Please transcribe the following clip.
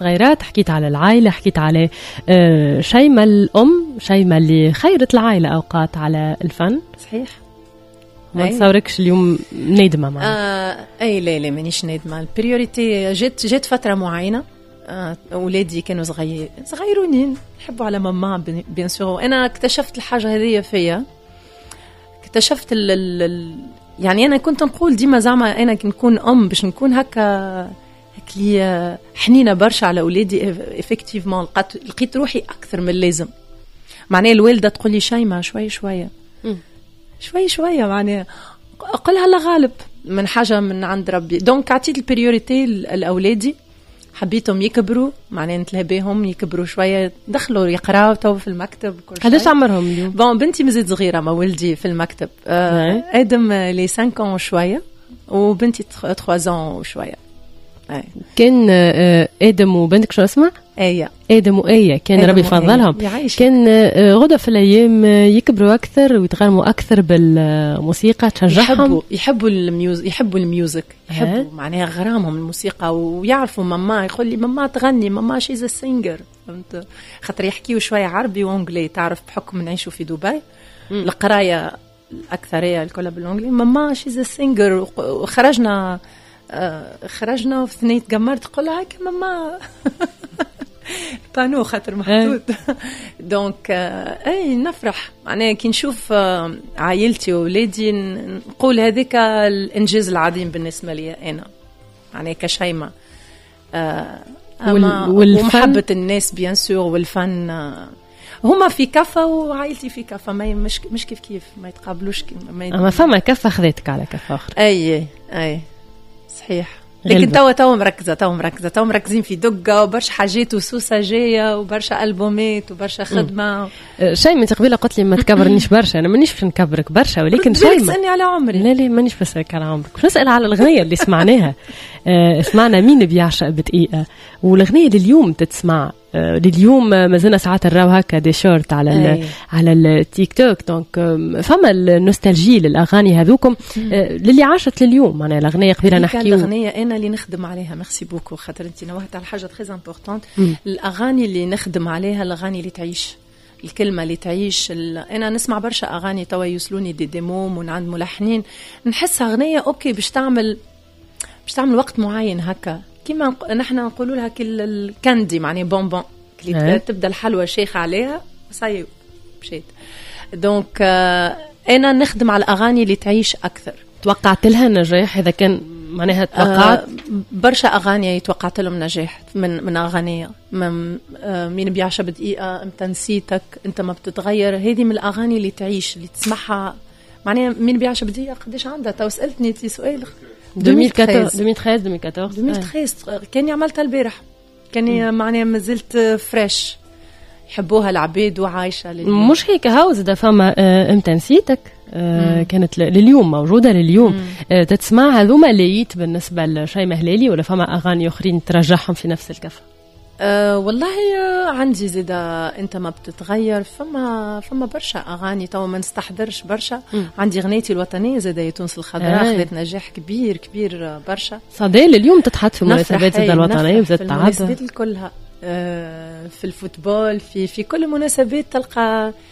غيرات، حكيت على العائلة، حكيت على شيمة الأم، شيمة اللي خيرت العائلة أوقات على الفن. صحيح. ما تصوركش اليوم نادمة معنا؟ أي لا مانيش نادمة. البريوريتي جات فترة معينة، أولادي كانوا صغيرونين يحبوا على ماما بيان سور، وأنا اكتشفت الحاجة هذه فيا. اكتشفت يعني أنا كنت نقول ديما زعما أنا نكون أم باش نكون هكا لي حنينة برشا على أولادي. إفكتيفمون لقيت روحي أكثر من اللازم. معناه الوالدة تقول لي شيمة شوية شوية معناه أقولها لا غالب من حاجة من عند ربي. دونك عطيت البريوريتي لأولادي، حبيتهم يكبروا، معناه نتلهى بهم يكبروا شوية، دخلوا يقراوا تو في المكتب. قداش عمرهم اليوم؟ بون بنتي مازالت صغيرة، ما ولدي في المكتب. آدم لي 5 شوية، وبنتي 3 وشوية. كان آدم وبنتك شو اسمها؟ آدم وآية كان ربي يفضلهم. كان غدا في الأيام يكبروا أكثر ويتغرموا أكثر بالموسيقى، تشجعهم. يحبوا الميوزك، يحبوا معناها غرامهم الموسيقى، ويعرفوا ماما. يقول لي ماما تغني، ماما شيز سينجر، فهمت؟ خاطر يحكيوا شوية عربي وانجلي، تعرف بحكم نعيشوا في دبي القراية الأكثرية الكل بالانجلي. ماما شيز سينجر. خرجنا في ثنية قمرت تقول هاك ماما بانو خاطر محدود. دونك اي نفرح معناها كي نشوف عائلتي وولادي، نقول هذيك الانجاز العظيم بالنسبه لي انا، معناها كشيمة. ومحبه الناس بيان سور، والفن هما في كفه وعائلتي في كفه، مش كيف ما يتقابلوش. ما فما كفه خذيتك على كفه اخرى. اي صحيح. لكن توا مركزين في دقة وبرشا حاجات وسوسة جاية وبرشا ألبومات وبرشا خدمة. شيء من قبيله قلت لي ما تكبرنيش برشا، أنا مانيش باش نكبرك برشا، ولكن شيء تسألني على عمري. لا مانيش بسألك على عمرك، باش نسأل على الأغنية اللي سمعناها. سمعنا مين بيعشق بدقيقة، والأغنية لليوم تتسمع لليوم. ما زلنا ساعات نراو هكا دي شورت على التيك توك. دونك فما النوستالجي للاغاني هذوكم للي عاشت لليوم. معناها الاغنيه قبيله نحكيو الاغنيه انا اللي نخدم عليها. ميرسي بوكو خاطر انت نوهت على حاجه تري امبورطونت. الاغاني اللي نخدم عليها الاغاني اللي تعيش، الكلمه اللي تعيش. انا نسمع برشا اغاني توا يوصلوني دي ديمو من عند ملحنين، نحس اغنيه اوكي باش تعمل وقت معين هكا، كيما نحن نقولوا لها الكاندي، معني بونبون اللي تبدا الحلوى شيخه عليها وصاي مشيت. دونك انا نخدم على الاغاني اللي تعيش اكثر. توقعت لها نجاح؟ اذا كان معناها توقعت برشا اغاني توقعت لهم نجاح من اغاني مين بيعشق بدقيقه، انت نسيتك، انت ما بتتغير. هذه من الاغاني اللي تعيش، اللي تسمعها. معناها مين بيعشق بدقيقه قديش عندها؟ تو سالتني سؤال 2013 كاني عملتها البارح، كاني معناها مازلت فريش، يحبوها العباد وعايشه مش هيك هاوز ده. فما امتى نسيتك كانت لليوم موجوده لليوم. تتسمع هذوما ليت بالنسبه لشيمة هلالي، ولا فما اغاني اخرين ترجعهم في نفس الكفه؟ والله عندي زيدا انت ما بتتغير. فما برشا اغاني تو ما نستحضرش برشا. عندي غنيتي الوطنيه زيدا تونس الخضراء، خذت نجاح كبير برشا. صديق اليوم تتحط في مناسبات زيدا الوطنيه وزيد تعب المناسبات كلها، في الفوتبول، في كل المناسبات تلقى